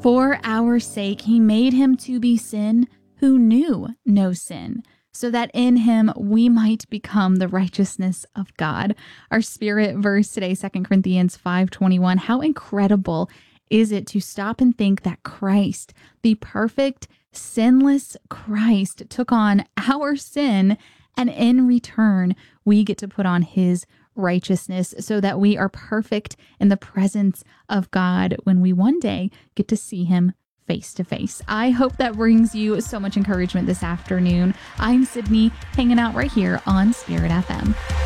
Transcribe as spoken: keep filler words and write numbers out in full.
For our sake, he made him to be sin who knew no sin, so that in him we might become the righteousness of God. Our spirit verse today, Second Corinthians five twenty-one. How incredible is it to stop and think that Christ, the perfect, sinless Christ, took on our sin, and in return, we get to put on his righteousness so that we are perfect in the presence of God when we one day get to see him face to face. I hope that brings you so much encouragement this afternoon. I'm Sydney, hanging out right here on Spirit F M.